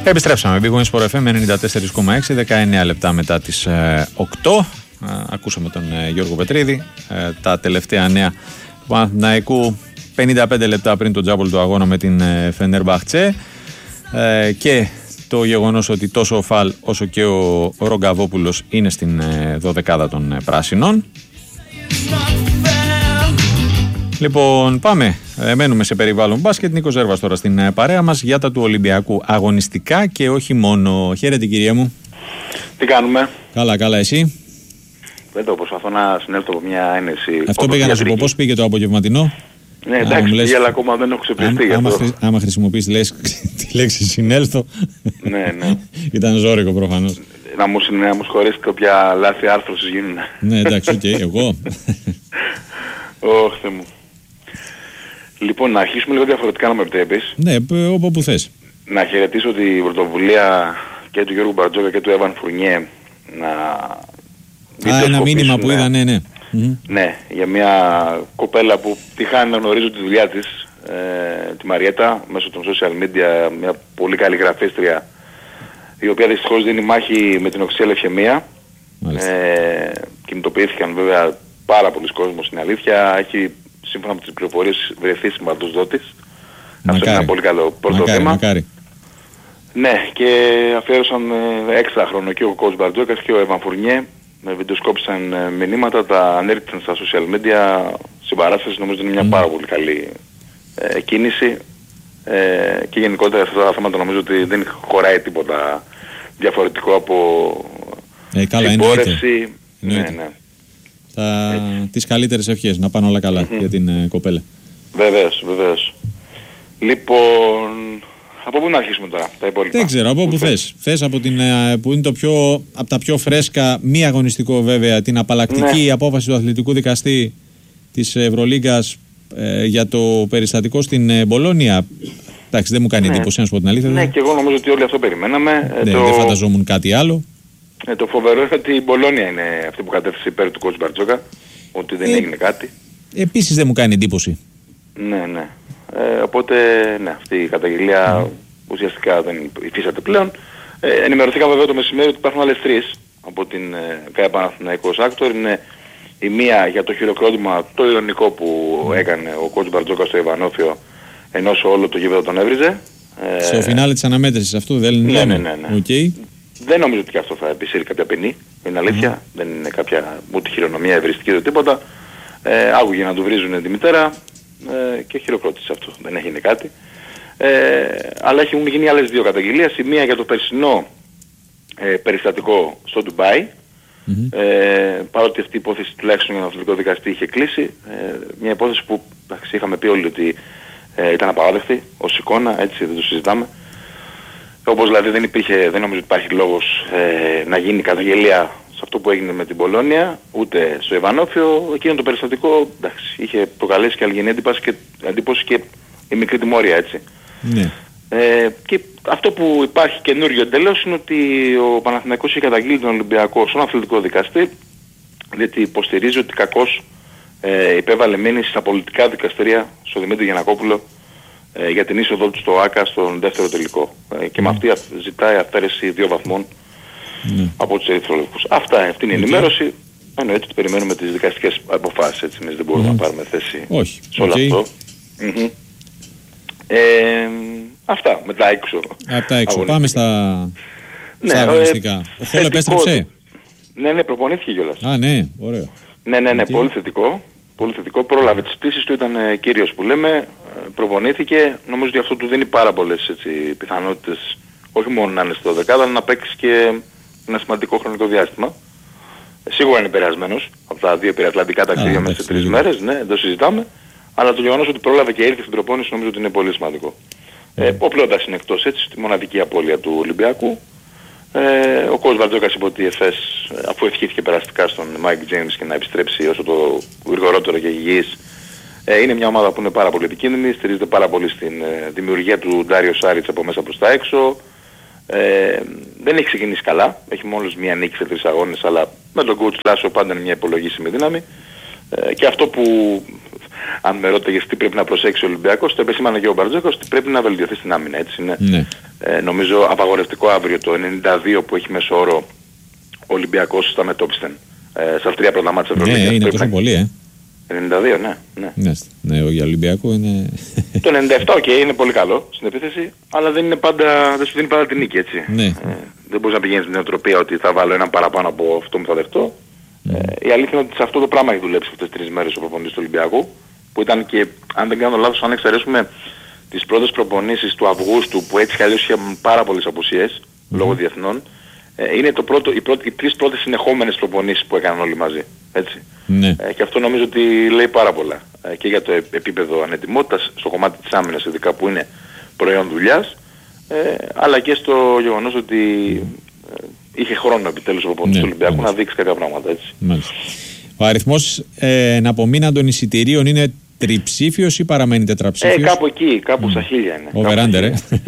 Επιστρέψαμε. Big Win Sport FM 94,6, 19 λεπτά μετά τις 8. Ακούσαμε τον Γιώργο Πετρίδη. Τα τελευταία νέα του Παναθηναϊκού 55 λεπτά πριν το τζάμπολ του αγώνα με την Φενέρμπαχτσε. Και το γεγονός ότι τόσο ο Φαλ όσο και ο Ρογκαβόπουλος είναι στην δωδεκάδα των πράσινων. Λοιπόν, πάμε. Μένουμε σε περιβάλλον μπάσκετ. Νίκος Ζέρβας τώρα στην παρέα μας για τα του Ολυμπιακού. Αγωνιστικά και όχι μόνο. Χαίρετε, κυρία μου. Τι κάνουμε? Καλά, καλά, εσύ? Δεν το προσπαθώ να συνέλθω από μια ένεση. Αυτό πήγα να σου πω. Πώς πήγε το απογευματινό? Ναι, εντάξει, αλλά ακόμα δεν έχω ξεπιστεί. Άμα χρησιμοποιείς τη λέξη συνέλθω. Ναι, ναι. Ήταν ζώρικο προφανώς. Να μου συγχωρείς κάποια λάθη άρθρωσης γίνουν. Ναι, εντάξει, οκ, εγώ. Ωχ, Θεέ μου. Λοιπόν, να αρχίσουμε λίγο διαφορετικά, να με επιτρέπεις. Ναι, όπου θες. Να χαιρετήσω την πρωτοβουλία και του Γιώργου Μπαρτζόκα και του Εβαν Φουρνιέ να ένα μήνυμα που είδα, ναι. Ναι, για μια κοπέλα που τυχάνει να γνωρίζω τη δουλειά της, τη Μαριέτα, μέσω των social media, μια πολύ καλή γραφίστρια, η οποία δυστυχώς δίνει μάχη με την οξεία λευχαιμία. Κινητοποιήθηκαν βέβαια πάρα πολλοί κόσμος, στην αλήθεια. Έχει, σύμφωνα με τις πληροφορίες, βρεθεί σηματοσδότης. Αυτό είναι ένα πολύ καλό πρώτο βήμα. Μακάρι. Ναι, και αφιέρωσαν έξτρα χρόνο και ο coach Μπαρτζόκας και ο Εβαν Φουρνιέ. Με βιντεοσκόπησαν μηνύματα, τα ανέριξαν στα social media. Συμπαράσταση, νομίζω είναι μια πάρα πολύ καλή κίνηση. Και γενικότερα σε αυτά τα θέματα νομίζω ότι δεν χωράει τίποτα διαφορετικό από συμπόρευση. Ναι. Τις καλύτερες ευχές, να πάνε όλα καλά για την κοπέλα. Βεβαίως. Λοιπόν, από πού να αρχίσουμε τώρα τα υπόλοιπα? Δεν ξέρω, από πού θες. Θες από που είναι από τα πιο φρέσκα, μη αγωνιστικό βέβαια, την απαλλακτική απόφαση του αθλητικού δικαστή της Ευρωλίγκας για το περιστατικό στην Μπολόνια. Εντάξει, δεν μου κάνει εντύπωση, να σου πω την αλήθεια. Ναι, και εγώ νομίζω ότι όλοι αυτό περιμέναμε. Δεν φανταζόμουν κάτι άλλο. Το φοβερό είναι ότι η Μπολόνια είναι αυτή που κατέφθασε υπέρ του coach Μπαρτζόκα, ότι δεν έγινε κάτι. Επίσης δεν μου κάνει εντύπωση. Ναι. Οπότε, ναι, αυτή η καταγγελία ουσιαστικά δεν υφίσταται πλέον. Ενημερωθήκαμε βέβαια το μεσημέρι ότι υπάρχουν άλλες τρεις από την ΚΑΕ Παναθηναϊκός Άκτορ. Είναι η μία για το χειροκρότημα το ειρωνικό που έκανε ο coach Μπαρτζόκα στο Ιβανόφιο, ενώ όλο το γήπεδο τον έβριζε. Στο φινάλε της αναμέτρησης αυτού δεν λέμε. Ναι. Okay. Δεν νομίζω ότι και αυτό θα επισύρει κάποια ποινή, είναι αλήθεια. Δεν είναι κάποια ούτε χειρονομία ευριστική ούτε τίποτα. Άκουγε να του βρίζουν τη μητέρα και χειροκρότησε αυτό. Δεν έγινε κάτι. Αλλά έχουν γίνει άλλες δύο καταγγελίες. Η μία για το περσινό περιστατικό στο Ντουμπάι. Παρότι αυτή η υπόθεση τουλάχιστον για τον αθλητικό δικαστή είχε κλείσει. Μια υπόθεση που είχαμε πει όλοι ότι ήταν απαράδεκτη ως εικόνα, έτσι δεν το συζητάμε. Όπως δηλαδή δεν νομίζω ότι υπάρχει λόγος να γίνει καταγγελία σε αυτό που έγινε με την Πολώνια, ούτε στο Ιβανόφιο. Εκείνο το περιστατικό είχε προκαλέσει και αλγενή εντύπωση και η μικρή τιμωρία, έτσι. Ναι. Και αυτό που υπάρχει καινούριο εντελώς είναι ότι ο Παναθηναϊκός έχει καταγγείλει τον Ολυμπιακό στον αθλητικό δικαστή, διότι υποστηρίζει ότι κακώς υπέβαλε μήνυση στα πολιτικά δικαστηρία στο Δημήτρη Γιαννακόπουλο για την είσοδό του στο ΆΚΑ στον δεύτερο τελικό. Και με αυτή ζητάει αφαίρεση 2 βαθμών από τους ερυθρόλευκους. Αυτή είναι η ενημέρωση. Εννοείται ότι περιμένουμε τις δικαστικές αποφάσεις. Έτσι, εμείς δεν μπορούμε να πάρουμε θέση σε όλο αυτό. Αυτά με τα έξω. Από τα έξω. Πάμε στα αγωνιστικά. Ο Χολ επέστρεψε. Ναι, προπονήθηκε κιόλας. Ναι, ωραίο. Ναι, πολύ θετικό. Πολύ θετικό. Πρόλαβε τις πτήσεις του, ήταν κύριος που λέμε. Προπονήθηκε. Νομίζω ότι αυτό του δίνει πάρα πολλές πιθανότητες, όχι μόνο να είναι στο δεκάδα, αλλά να παίξει και ένα σημαντικό χρονικό διάστημα. Σίγουρα είναι επηρεασμένος από τα 2 υπερατλαντικά ταξίδια μέσα σε 3 μέρες, ναι, δεν το συζητάμε. Αλλά το γεγονός ότι πρόλαβε και ήρθε στην προπόνηση νομίζω ότι είναι πολύ σημαντικό. Ο Πλόντας είναι εκτός, έτσι, τη μοναδική απώλεια του Ολυμπιακού. Ο coach Μπαρτζόκας είπε ότι η ΕΦΕΣ, αφού ευχήθηκε περαστικά στον Mike James και να επιστρέψει όσο το γρηγορότερο και υγιής, είναι μια ομάδα που είναι πάρα πολύ επικίνδυνη, στηρίζεται πάρα πολύ στην δημιουργία του Ντάριο Σάριτς από μέσα προς τα έξω. Δεν έχει ξεκινήσει καλά, έχει μόλις μια νίκη σε 3 αγώνες, αλλά με τον coach Λάσο πάντα είναι μια υπολογίσιμη δύναμη. Και αυτό που, αν με ρώταγες τι πρέπει να προσέξει ο Ολυμπιακός, το επεσήμανε και ο Μπαρτζόκας, ότι πρέπει να βελτιωθεί στην άμυνα, έτσι είναι. νομίζω απαγορευτικό αύριο το 92 που έχει μέσο όρο ο Ολυμπιακός στα μετώπιστεν. Στα 3 πρώτα μάτια της Ευρωλίγκας. Ναι, είναι τόσο πολύ, 92, ναι. Ναι, ο Ολυμπιακό είναι... Το 97, είναι πολύ καλό στην επίθεση, αλλά δεν σου δίνει πάντα την νίκη, έτσι. Ναι. Δεν μπορείς να πηγαίνεις με την οτροπία ότι θα βάλω έναν παραπάνω από αυτό που θα δεχτώ. Η αλήθεια είναι ότι σε αυτό το πράγμα έχει δουλέψει αυτές τις 3 μέρες ο προπονητής του Ολυμπιακού, που ήταν και, αν δεν κάνω λάθος, αν εξαιρέσουμε τις πρώτες προπονήσεις του Αυγούστου, που έτσι κι αλλιώς είχε πάρα πολλές απουσίες, λόγω διεθνών, είναι οι 3 πρώτες συνεχόμενες προπονήσεις που έκαναν όλοι μαζί. Έτσι. Ναι. Και αυτό νομίζω ότι λέει πάρα πολλά. Και για το επίπεδο ανετοιμότητας, στο κομμάτι της άμυνας ειδικά που είναι προϊόν δουλειάς, αλλά και στο γεγονός ότι είχε χρόνο επιτέλους ο προπονητής του Ολυμπιακού να δείξει κάποια πράγματα. Έτσι. Μάλιστα. Ο αριθμός εναπομείναντων εισιτηρίων είναι τριψήφιος ή παραμένει τετραψήφιος? Κάπου εκεί, κάπου στα 1000 είναι. Over-under,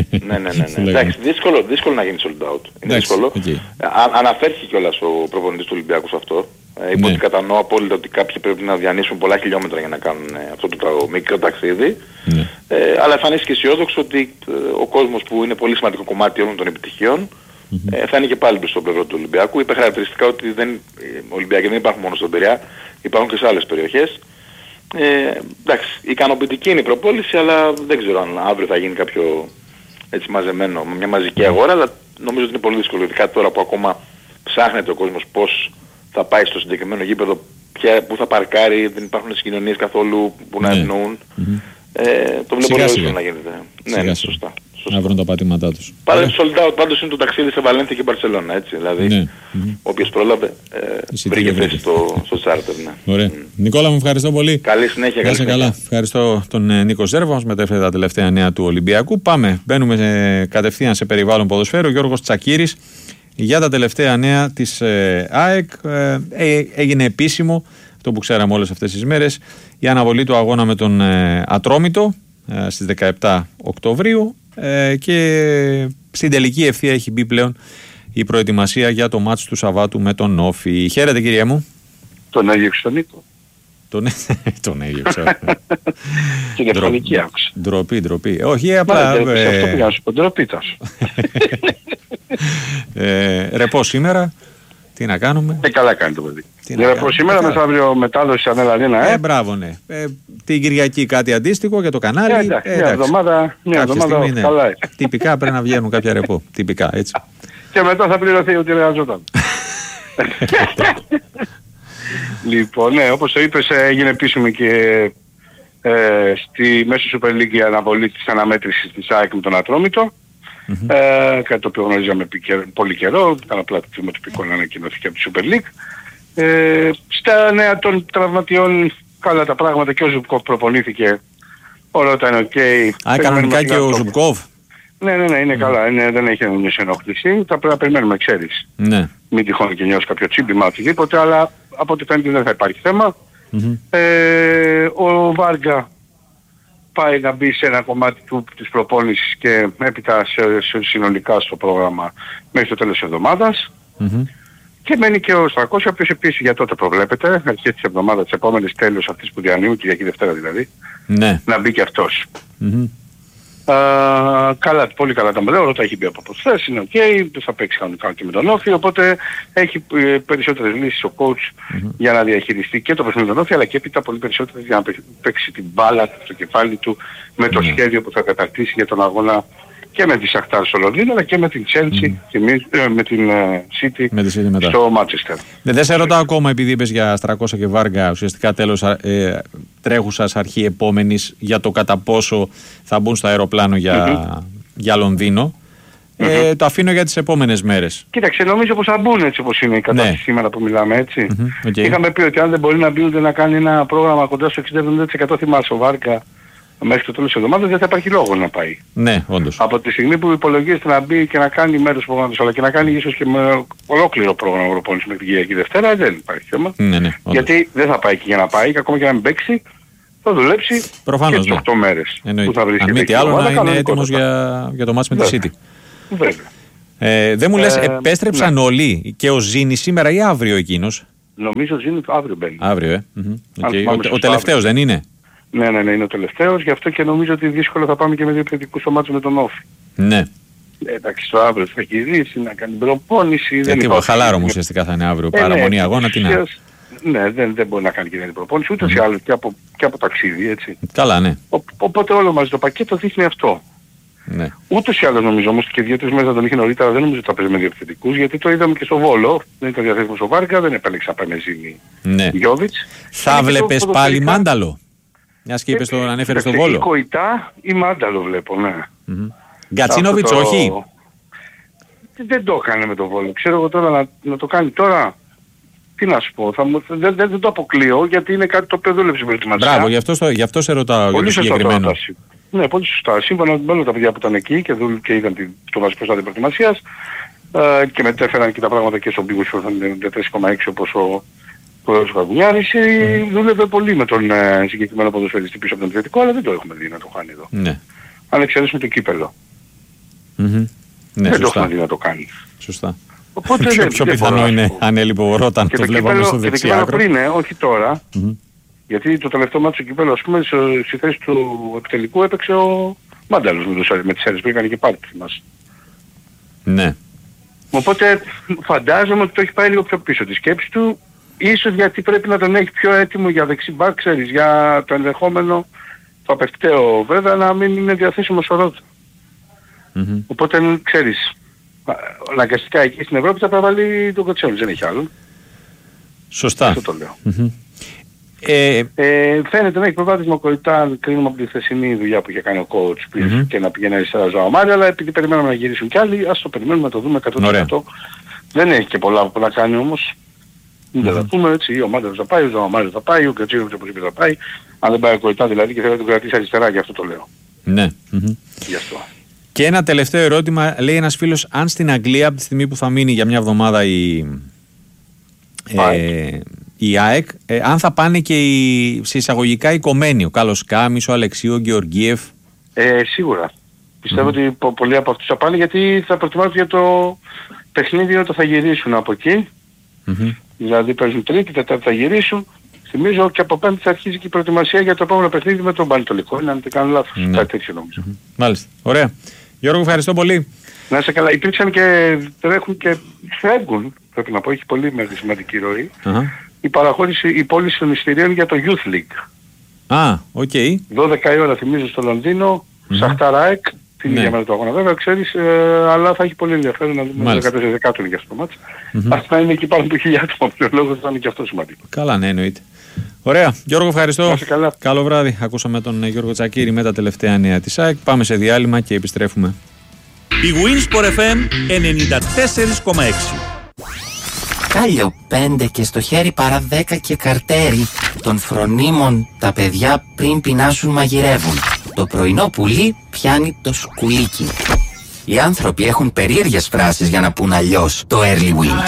Ναι. Εντάξει, δύσκολο να γίνει sold out. Είναι δύσκολο. Αναφέρθηκε κιόλας ο προπονητής του Ολυμπιακού σε αυτό. Είπε ότι κατανοώ απόλυτα ότι κάποιοι πρέπει να διανύσουν πολλά χιλιόμετρα για να κάνουν αυτό το μικρό ταξίδι. Αλλά εμφανίστηκε αισιόδοξο ότι ο κόσμος που είναι πολύ σημαντικό κομμάτι όλων των επιτυχιών θα είναι και πάλι στο πλευρό του Ολυμπιακού. Είπε χαρακτηριστικά ότι Ολυμπιακοί δεν υπάρχουν μόνο στον Πειραιά, υπάρχουν και σε άλλες περιοχές. Εντάξει, ικανοποιητική είναι η προπόληση, αλλά δεν ξέρω αν αύριο θα γίνει κάποιο έτσι μαζεμένο, μια μαζική αγορά, αλλά νομίζω ότι είναι πολύ δύσκολο, ειδικά τώρα που ακόμα ψάχνεται ο κόσμος πώς θα πάει στο συγκεκριμένο γήπεδο, που θα παρκάρει, δεν υπάρχουν συγκοινωνίες καθόλου που να ευνοούν. Το βλέπω πολύ δύσκολο να γίνεται. Ναι, σωστά. Να βρουν τα πατήματά τους. Πάντως είναι το ταξίδι σε Βαλένθια και Μπαρσελόνα, έτσι. Δηλαδή, όποιος πρόλαβε βρήκε θέση στο τσάρτερ. Ωραία. Νικόλα, μου ευχαριστώ πολύ. Καλή συνέχεια. Καλή καλά. Ευχαριστώ τον Νίκο Ζέρβα, μας μετέφερε τα τελευταία νέα του Ολυμπιακού. Μπαίνουμε κατευθείαν σε περιβάλλον ποδοσφαίρου. Ο Γιώργος Τσακίρης για τα τελευταία νέα της ΑΕΚ. Έγινε επίσημο αυτό που ξέραμε όλες αυτές τις μέρες, η αναβολή του αγώνα με τον Ατρόμητο στις 17 Οκτωβρίου. Και στην τελική ευθεία έχει μπει πλέον η προετοιμασία για το μάτς του Σαββάτου με τον Όφη. Χαίρετε, κύριε μου. Τον έγιωξε τον Νίκο. Τον έγιωξε. Την ευκολική άκουσα. Ντροπή. Όχι, απλά... Αυτό πήγα να σου πω, ντροπή τάσου. Ρεπό σήμερα. Τι να κάνουμε. Καλά κάνει το παιδί. Ρεπό σήμερα, μεθαύριο μετάδοση σαν Ελλαδίνα. Μπράβο, ναι. Την Κυριακή κάτι αντίστοιχο για το κανάλι. Μια εβδομάδα καλά. Τυπικά πρέπει να βγαίνουν κάποια ρεπό. Τυπικά, έτσι. Και μετά θα πληρωθεί ότι εργαζόταν. Λοιπόν, ναι, όπως το είπες, έγινε επίσημη και στη μέσω Super League η αναβολή της αναμέτρησης της ΑΕΚ με τον Ατρόμητο. Κάτι το οποίο γνωρίζαμε πολύ καιρό, ήταν απλά το δημοτυπικό να ανακοινωθεί από τη Super League. Στα νέα των τραυματιών, καλά τα πράγματα, και ο Ζουμπκόβ προπονήθηκε, όλα ήταν οκ. Κανονικά και ο Ζουμπκόβ. Ναι, είναι καλά, δεν έχει νιώσει ενόχληση, θα πρέπει να περιμένουμε, ξέρεις. Ναι. Μην τυχόν και νιώσει κάποιο τσίμπημα οτιδήποτε, αλλά από ό,τι φαίνεται δεν θα υπάρχει θέμα. Ο Βάργα πάει να μπει σε ένα κομμάτι της προπόνησης και έπειτα συνολικά στο πρόγραμμα μέχρι το τέλος της εβδομάδας. Και μένει και ο Στρακός, ο οποίος επίσης για τότε προβλέπεται, αρχές της εβδομάδας, της επόμενης τέλος αυτής που διανύουν, Κυριακή Δευτέρα δηλαδή, να μπει και αυτός. Καλά, πολύ καλά τα μελέω, τα έχει μπει από προσθέσεις, είναι οκ, θα παίξει κανονικά και με τον Όφη, οπότε έχει περισσότερες λύσεις ο coach για να διαχειριστεί και το παιχνίδι με τον Όφη, αλλά και έπειτα πολύ περισσότερες για να παίξει την μπάλα στο κεφάλι του με το σχέδιο που θα καταρτήσει για τον αγώνα και με τη Σαχτάρ στο Λονδίνο, αλλά και με την Chelsea με την City στο Manchester. Δεν σε ρωτάω ακόμα, επειδή είπες για Στρακόσα και Βάργα, ουσιαστικά τέλος τρέχουσας αρχή επόμενης, για το κατά πόσο θα μπουν στο αεροπλάνο για Λονδίνο. Το αφήνω για τις επόμενες μέρες. Κοίταξε, νομίζω πως θα μπουν έτσι όπως είναι η κατάσταση σήμερα που μιλάμε, έτσι. Είχαμε πει ότι αν δεν μπορεί να μπει ούτε να κάνει ένα πρόγραμμα κοντά στο 60-70%, θυμάσαι ο Βάργα, μέχρι το τέλος της εβδομάδας δεν θα υπάρχει λόγο να πάει. Ναι, όντως. Από τη στιγμή που υπολογίζεται να μπει και να κάνει μέρος προγράμματος, αλλά και να κάνει ίσως και με ολόκληρο πρόγραμμα προπόνησης μέχρι την Κυριακή Δευτέρα, δεν υπάρχει θέμα. Ναι, γιατί δεν θα πάει εκεί για να πάει, και ακόμα και να μην παίξει, θα δουλέψει προφανώς, και τις 8 μέρες που θα βρίσκεται. Αν μη τι άλλο, να είναι έτοιμος για το μάτς με τη City. Βέβαια. Δεν μου λες, επέστρεψαν όλοι, και ο Ζήνη σήμερα ή αύριο εκείνος? Νομίζω ο Ζήνη αύριο μπαίνει. Αύριο, Ο τελευταίος δεν είναι? Ναι, είναι ο τελευταίος, γι' αυτό και νομίζω ότι δύσκολο θα πάμε και με δύο επιθετικούς στο μάτσο με τον Όφη. Ναι. Εντάξει, το αύριο θα γυρίσει, να κάνει προπόνηση. Γιατί χαλάρωμα ουσιαστικά θα είναι αύριο, παραμονή αγώνα, τι να. Ναι, δεν μπορεί να κάνει και την προπόνηση, ούτως ή άλλως και από ταξίδι, έτσι. Καλά, ναι. Οπότε όλο μαζί το πακέτο δείχνει αυτό. Ναι. Ούτως ή άλλως νομίζω όμως και 2-3 μέρες να τον είχε νωρίτερα, δεν νομίζω ότι θα παίζει με δύο επιθετικούς, γιατί το είδαμε και στο Βόλο, δεν ήταν διαθέσιμος ο Βάρκα, δεν επέλεξα Πενεζίνη Γιόβιτς. Θα βλέπεις πάλι Μάνταλο, μιας και είπες το ανέφερες στο Βόλο. Ή Κοϊτά ή Μάνταλο βλέπω, ναι. Γκατσίνοβιτς όχι. Δεν το έκανε με το Βόλο, ξέρω εγώ τώρα να το κάνει τώρα. Τι να σου πω, δεν το αποκλείω γιατί είναι κάτι το οποίο δούλεψε στην προετοιμασία. Μπράβο, γι' αυτό σε ρωτάω για το συγκεκριμένο. Ναι, πολύ σωστά. Σύμφωνα με όλα τα παιδιά που ήταν εκεί και είδαν το βασικό στάδιο προετοιμασίας και μετέφεραν και τα πράγματα και στον Πίγους που ήταν 4,6 όπως ο πρόεδρος Καρβουνιάρης, δούλευε πολύ με τον συγκεκριμένο ποδοσφαιριστή πίσω από τον επιθετικό, αλλά δεν το έχουμε δει να το κάνει εδώ. Ναι. Αν εξαιρέσουμε το κύπελλο. Ναι, δεν το έχουμε δει να το κάνει. Σωστά. Οπότε πιο πιθανό είναι αν έλειπε ο Ρόταν, το βλέπαμε στο δεξιάκρο. Και το πριν, όχι τώρα. Γιατί το τελευταίο μάτι του κυπέλλου, ας πούμε, στη θέση του επιτελικού έπαιξε ο Μάνταλος με τις αίρες που έκανε και πάλι, θυμάσαι. Ναι. Οπότε φαντάζομαι ότι το έχει πάει λίγο πιο πίσω τη σκέψη του, ίσως γιατί πρέπει να τον έχει πιο έτοιμο για δεξί μπακ, ξέρεις, για το ενδεχόμενο, το απευκταίο βέβαια, να μην είναι διαθέσιμος ο Ρόταν. Οπότε, ξέρεις, αναγκαστικά εκεί στην Ευρώπη θα παραβάλει τον Κοτσέλος, δεν έχει άλλο. Σωστά. Αυτό το λέω. Φαίνεται να έχει προβάδισμα Κοϊτά, κρίνουμε από τη χθεσινή δουλειά που είχε κάνει ο coach και να πηγαίνει αριστερά Ζωαμάρη, αλλά επειδή περιμένουμε να γυρίσουν κι άλλοι, ας το περιμένουμε να το δούμε 100%. Δεν έχει και πολλά που να κάνει όμως. Δεν θα πούμε έτσι, ο Μάνταλος θα πάει, ο Ζωαμάρη θα πάει, ο Κατσίνοβιτς όπως είπε θα πάει. Αν δεν πάει ο Κοϊτά δηλαδή και θέλει να τον κρατήσει αριστερά, γι' αυτό το λέω. Ναι. Γι' αυτό. Και ένα τελευταίο ερώτημα, λέει ένας φίλος, αν στην Αγγλία από τη στιγμή που θα μείνει για μια εβδομάδα η ΑΕΚ, αν θα πάνε και σε εισαγωγικά οι κομμένοι, ο Κάλλος Κάμης, ο Αλεξίου, ο Γεωργίεφ. Σίγουρα. Πιστεύω ότι πολλοί από αυτούς θα πάνε γιατί θα προτιμάσουν για το παιχνίδι όταν θα γυρίσουν από εκεί. Δηλαδή παίζουν Τρίτη, Τετάρτη θα γυρίσουν. Θυμίζω και από Πέμπτη θα αρχίσει και η προετοιμασία για το επόμενο παιχνίδι με τον Πανετολικό. Αν δεν κάνω λάθος. Κάτι τέτοιο νομίζω. Μάλιστα. Ωραία. Γιώργο, ευχαριστώ πολύ. Να είσαι καλά. Υπήρξαν και τρέχουν και φεύγουν, πρέπει να πω, έχει πολύ μεγάλη σημαντική ροή. Η παραχώρηση, η πώληση των εισιτηρίων για το Youth League. Οκ. 12 η ώρα θυμίζω στο Λονδίνο, Σαχτάρ ΑΕΚ, την ίδια μέρα του αγώνα βέβαια, ξέρεις, αλλά θα έχει πολύ ενδιαφέρον να δούμε 14 Δεκάτου για αυτό το μάτς. Αυτά είναι εκεί πάνω από 1.000 άτομα, ο λόγος θα είναι και αυτό σημαντικό. Καλά, ναι, εννοείται. Ωραία. Γιώργο, ευχαριστώ. Καλό βράδυ. Ακούσαμε τον Γιώργο Τσακίρη με τα τελευταία νέα της ΑΕΚ. Πάμε σε διάλειμμα και επιστρέφουμε. Η Winsport FM 94,6. Κάλιο 5 και στο χέρι παρά 10 και καρτέρι. Των φρονίμων τα παιδιά πριν πεινάσουν μαγειρεύουν. Το πρωινό πουλί πιάνει το σκουλίκι. Οι άνθρωποι έχουν περίεργες φράσεις για να πουν αλλιώς το early win.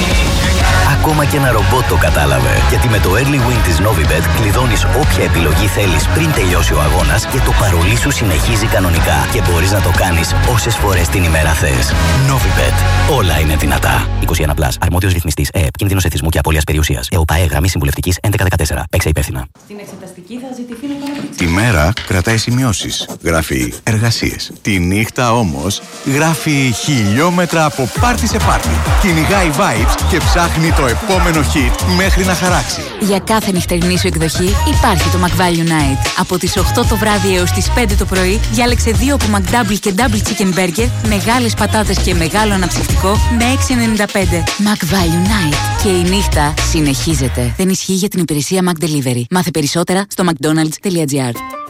Ακόμα και ένα ρομπότ το κατάλαβε. Γιατί με το early win της Novibet κλειδώνεις όποια επιλογή θέλεις πριν τελειώσει ο αγώνας και το παρολί σου συνεχίζει κανονικά. Και μπορείς να το κάνεις όσες φορές την ημέρα θες. Novibet. Όλα είναι δυνατά. 21+. Αρμόδιος ρυθμιστής ΕΕΠ. Κίνδυνος εθισμού και απώλειας περιουσίας. ΕΟΠΑΕ γραμμή συμβουλευτικής 1114. Παίξε υπεύθυνα. Στην εξεταστική θα ζητηθεί να κάνω. Τη μέρα κρατάει σημειώσεις. Γράφει εργασίες. Τη νύχτα όμως γράφει χιλιόμετρα από πάρτι σε πάρτι. Κυνηγάει vibes και ψάχνει το επόμενο hit μέχρι να χαράξει. Για κάθε νυχτερινή σου εκδοχή υπάρχει το McValue Night. Από τις 8 το βράδυ έως τις 5 το πρωί διάλεξε 2 από McDouble και Double Chicken Burger, μεγάλες πατάτες και μεγάλο αναψυκτικό με 6,95. McValue Night. Και η νύχτα συνεχίζεται. Δεν ισχύει για την υπηρεσία McDelivery. Μάθε περισσότερα στο mcdonalds.gr.